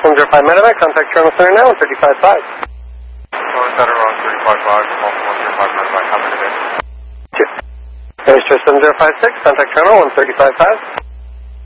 Southwest 105 Medevac, contact Terminal Center now, 35.5. North Center on 35.5, Boston 105 Medevac, how many days? Air 7056, contact Terminal 135.5.